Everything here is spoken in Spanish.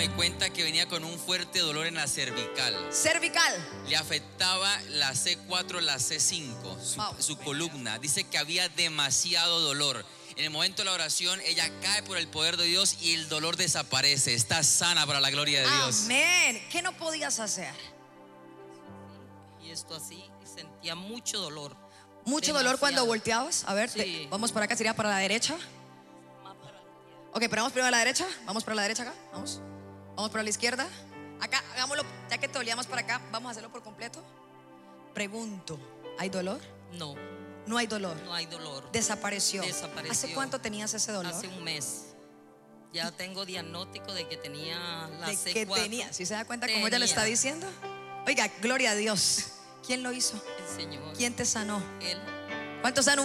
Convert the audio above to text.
Me cuenta que venía con un fuerte dolor en la cervical. Cervical. Le afectaba la C4, la C5, su columna. Dice que había demasiado dolor. En el momento de la oración, ella cae por el poder de Dios y el dolor desaparece. Está sana para la gloria de Dios. Amén. ¿Qué no podías hacer? Y esto así, sentía mucho dolor. Mucho dolor cuando volteabas. A ver, Sí. vamos por acá, sería para la derecha. Ok, pero vamos primero a la derecha. Vamos para la derecha acá. Vamos. Vamos para la izquierda. Acá, hagámoslo, ya que te olíamos para acá, vamos a hacerlo por completo. Pregunto, ¿hay dolor? No, No hay dolor. no hay dolor. Desapareció. Desapareció. ¿Hace cuánto tenías ese dolor? Hace un mes. Ya tengo diagnóstico de que tenía la De C4. que tenía. ¿Sí se da cuenta cómo ella le Tenía. está diciendo? Oiga, gloria a Dios. ¿Quién lo hizo? El Señor. ¿Quién te sanó? Él. ¿Cuántos han